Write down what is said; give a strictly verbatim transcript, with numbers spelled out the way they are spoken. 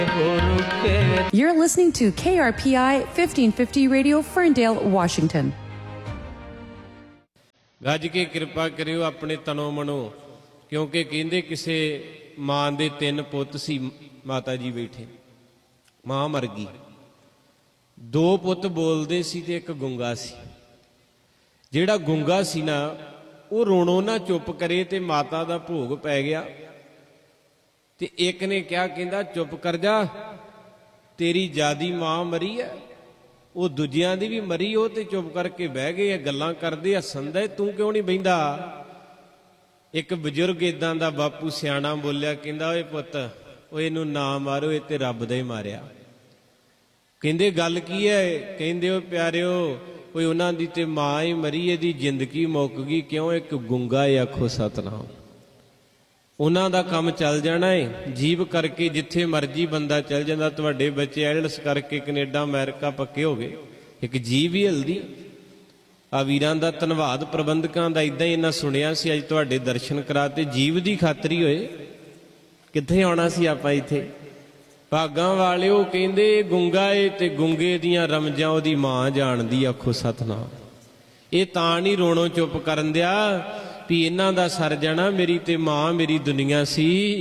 You're listening to K R P I fifteen fifty Radio, Ferndale, Washington. ਗੱਜ ਕੇ ਕਿਰਪਾ ਕਰਿਓ ਆਪਣੇ ਤਨੋ ਮਨੋ, ਕਿਉਂਕਿ ਕਹਿੰਦੇ ਕਿਸੇ ਮਾਂ ਦੇ ਤਿੰਨ ਪੁੱਤ ਸੀ, ਮਾਤਾ ਜੀ ਬੈਠੇ, ਮਾਂ ਮਰ ਗਈ, ਦੋ ਪੁੱਤ ਬੋਲਦੇ ਸੀ ਤੇ ਇੱਕ ਗੁੰਗਾ ਸੀ। ਜਿਹੜਾ ਗੁੰਗਾ ਸੀ ਨਾ ਉਹ ਰੋਣੋਂ ਨਾ ਚੁੱਪ ਕਰੇ ਤੇ ਮਾਤਾ ਦਾ ਭੋਗ ਪੈ ਗਿਆ। ਤੇ ਇੱਕ ਨੇ ਕਿਹਾ, ਕਹਿੰਦਾ ਚੁੱਪ ਕਰ ਜਾ, ਤੇਰੀ ਜਾਦੀ ਮਾਂ ਮਰੀ ਹੈ, ਉਹ ਦੂਜਿਆਂ ਦੀ ਵੀ ਮਰੀ, ਉਹ ਤੇ ਚੁੱਪ ਕਰਕੇ ਬਹਿ ਗਏ, ਗੱਲਾਂ ਕਰਦੇ ਹੱਸਣ ਦੇ, ਤੂੰ ਕਿਉਂ ਨਹੀਂ ਬਹਿੰਦਾ? ਇੱਕ ਬਜ਼ੁਰਗ ਇਦਾਂ ਦਾ ਬਾਪੂ ਸਿਆਣਾ ਬੋਲਿਆ, ਕਹਿੰਦਾ ਓਏ ਪੁੱਤ, ਉਹ ਇਹਨੂੰ ਨਾ ਮਾਰੋ, ਇਹ ਤੇ ਰੱਬ ਦਾ ਹੀ ਮਾਰਿਆ। ਕਹਿੰਦੇ ਗੱਲ ਕੀ ਹੈ? ਕਹਿੰਦੇ ਉਹ ਪਿਆਰਿਓ, ਕੋਈ ਉਹਨਾਂ ਦੀ ਤੇ ਮਾਂ ਹੀ ਮਰੀ, ਇਹਦੀ ਜ਼ਿੰਦਗੀ ਮੁੱਕ ਗਈ, ਕਿਉਂ? ਇੱਕ ਗੁੰਗਾ ਹੈ, ਆਖੋ ਸਤਨਾਮ। ਉਹਨਾਂ ਦਾ ਕੰਮ ਚੱਲ ਜਾਣਾ ਹੈ, ਜੀਵ ਕਰਕੇ ਜਿੱਥੇ ਮਰਜੀ ਬੰਦਾ ਚੱਲ ਜਾਂਦਾ। ਤੁਹਾਡੇ ਬੱਚੇ ਐਲਸ ਕਰਕੇ ਕੈਨੇਡਾ ਅਮਰੀਕਾ ਪੱਕੇ ਹੋ ਗਏ, ਇੱਕ ਜੀਵ ਹੀ ਹਿਲਦੀ। ਆ ਵੀਰਾਂ ਦਾ ਧੰਨਵਾਦ, ਪ੍ਰਬੰਧਕਾਂ ਦਾ। ਇਦਾਂ ਹੀ ਇਹਨਾਂ ਸੁਣਿਆ ਸੀ, ਅੱਜ ਤੁਹਾਡੇ ਦਰਸ਼ਨ ਕਰਾਤੇ, ਜੀਵ ਦੀ ਖਾਤਰ ਹੀ ਹੋਏ। ਕਿੱਥੇ ਆਉਣਾ ਸੀ ਆਪਾਂ ਇੱਥੇ? ਭਾਗਾਂ ਵਾਲਿਓ, ਕਹਿੰਦੇ ਗੁੰਗਾ ਏ ਤੇ ਗੁੰਗੇ ਦੀਆਂ ਰਮਜਾਂ ਉਹਦੀ ਮਾਂ ਜਾਣਦੀ, ਆਖੋ ਸਤਨਾਮ। ਇਹ ਤਾਂ ਨਹੀਂ ਰੋਣੋਂ ਚੁੱਪ ਕਰਨ ਦਿਆ ਵੀ ਇਹਨਾਂ ਦਾ ਸਰ ਜਾਣਾ, ਮੇਰੀ ਤੇ ਮਾਂ ਮੇਰੀ ਦੁਨੀਆ ਸੀ।